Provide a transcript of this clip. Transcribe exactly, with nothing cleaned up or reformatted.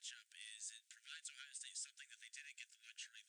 matchup is it provides Ohio State something that they didn't get the luxury